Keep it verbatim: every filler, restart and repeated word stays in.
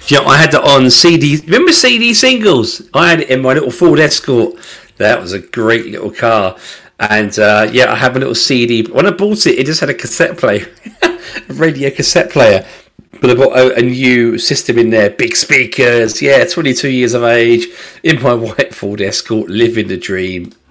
You know, I had that on C D. Remember C D singles? I had it in my little Ford Escort. That was a great little car. And uh, yeah, I have a little C D. When I bought it, it just had a cassette player, a radio cassette player. But I bought a, a new system in there, big speakers. Yeah, twenty-two years of age, in my white Ford Escort, living the dream.